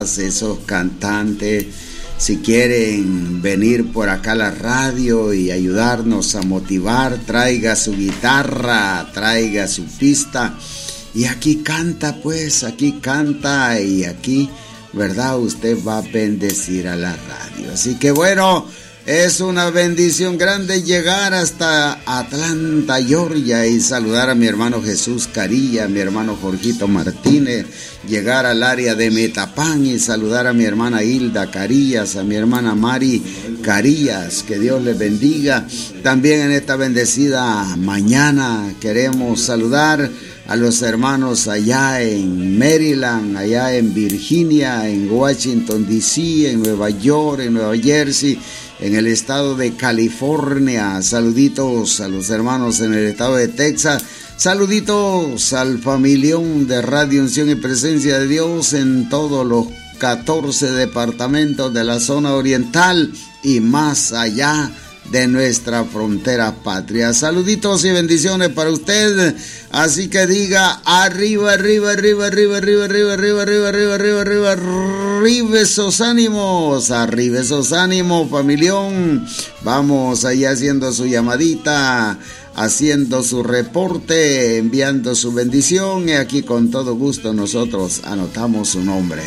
esos cantantes, si quieren venir por acá a la radio y ayudarnos a motivar, traiga su guitarra, traiga su pista y aquí canta, pues, aquí canta y aquí, ¿verdad? Usted va a bendecir a la radio. Así que bueno, es una bendición grande llegar hasta Atlanta, Georgia y saludar a mi hermano Jesús Carilla, a mi hermano Jorgito Martínez, llegar al área de Metapán y saludar a mi hermana Hilda Carillas, a mi hermana Mari Carillas, que Dios les bendiga. También en esta bendecida mañana queremos saludar a los hermanos allá en Maryland, allá en Virginia, en Washington D.C., en Nueva York, en Nueva Jersey, en el estado de California. Saluditos a los hermanos en el estado de Texas. Saluditos al familión de Radio Unción y Presencia de Dios en todos los 14 departamentos de la zona oriental y más allá de nuestra frontera patria. Saluditos y bendiciones para usted. Así que diga arriba, arriba, arriba, arriba, arriba, arriba, arriba, arriba, arriba, arriba, arriba, arriba esos ánimos, familión. Vamos ahí haciendo su llamadita, haciendo su reporte, enviando su bendición y aquí con todo gusto nosotros anotamos su nombre.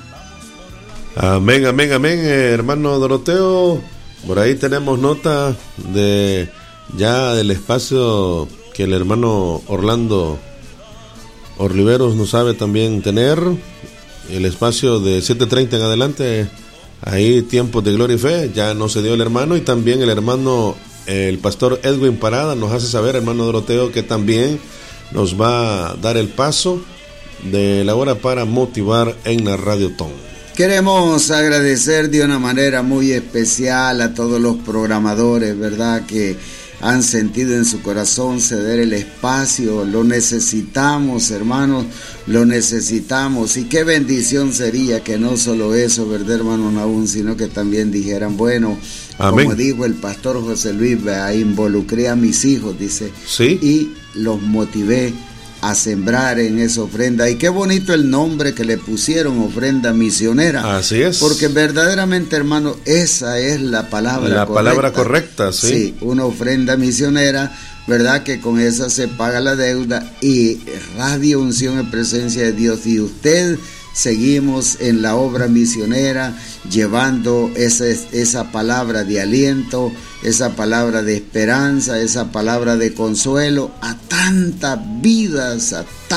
Amén, amén, amén, hermano Doroteo. Por ahí tenemos nota de ya del espacio que el hermano Orlando Orliveros nos sabe también tener, el espacio de 7:30 en adelante, ahí tiempos de gloria y fe, ya no se dio el hermano, y también el hermano, el pastor Edwin Parada nos hace saber, hermano Doroteo, que también nos va a dar el paso de la hora para motivar en la Radio Ton. Queremos agradecer de una manera muy especial a todos los programadores, ¿verdad?, que han sentido en su corazón ceder el espacio. Lo necesitamos, hermanos, lo necesitamos. Y qué bendición sería que no solo eso, ¿verdad, hermano Nahum?, sino que también dijeran, bueno, amén, como dijo el pastor José Luis, involucré a mis hijos, dice, ¿sí?, y los motivé a sembrar en esa ofrenda. Y qué bonito el nombre que le pusieron, ofrenda misionera. Así es. Porque verdaderamente, hermano, esa es la palabra correcta. La palabra correcta, sí. Sí, una ofrenda misionera, ¿verdad? Que con esa se paga la deuda. Y Radio Unción en Presencia de Dios y usted seguimos en la obra misionera, llevando esa palabra de aliento, esa palabra de esperanza, esa palabra de consuelo a tantas vidas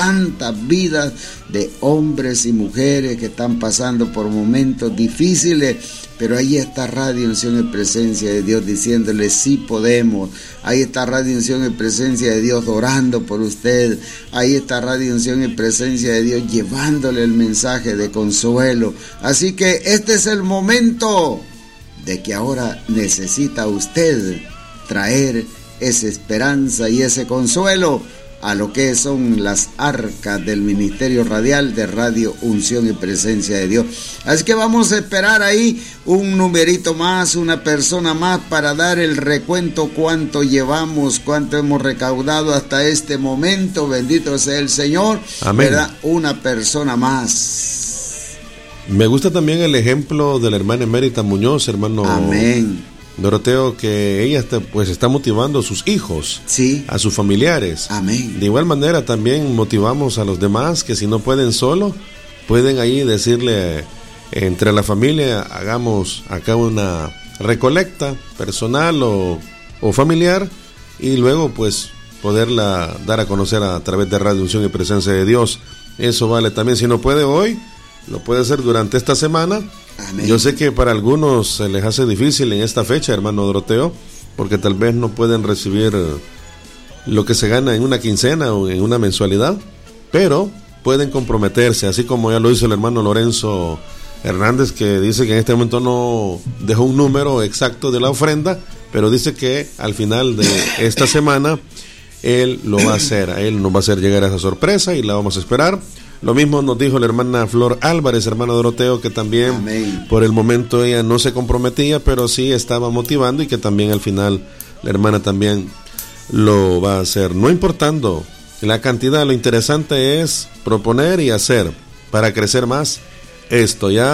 de hombres y mujeres que están pasando por momentos difíciles. Pero ahí está Radio Unción en Presencia de Dios diciéndole sí podemos. Ahí está Radio Unción en Presencia de Dios orando por usted. Ahí está Radio Unción en Presencia de Dios llevándole el mensaje de consuelo. Así que este es el momento de que ahora necesita usted traer esa esperanza y ese consuelo a lo que son las arcas del ministerio radial de Radio Unción y Presencia de Dios. Así que vamos a esperar ahí un numerito más, una persona más para dar el recuento, cuánto llevamos, cuánto hemos recaudado hasta este momento. Bendito sea el Señor. Amén. ¿Verdad? Una persona más. Me gusta también el ejemplo de la hermana Emérita Muñoz, hermano. Amén. Doroteo, que ella está motivando a sus hijos, sí, a sus familiares. Amén. De igual manera también motivamos a los demás que si no pueden solo, pueden ahí decirle entre la familia, hagamos acá una recolecta personal o familiar y luego pues poderla dar a conocer a través de Radio Unción y Presencia de Dios. Eso vale también, si no puede hoy, lo puede hacer durante esta semana. Amén. Yo sé que para algunos se les hace difícil en esta fecha, hermano Doroteo, porque tal vez no pueden recibir lo que se gana en una quincena o en una mensualidad, pero pueden comprometerse, así como ya lo hizo el hermano Lorenzo Hernández, que dice que en este momento no dejó un número exacto de la ofrenda, pero dice que al final de esta semana él lo va a hacer, a él nos va a hacer llegar a esa sorpresa y la vamos a esperar. Lo mismo nos dijo la hermana Flor Álvarez, hermano Doroteo, que también amén, por el momento ella no se comprometía, pero sí estaba motivando y que también al final la hermana también lo va a hacer. No importando la cantidad, lo interesante es proponer y hacer para crecer más esto. Ya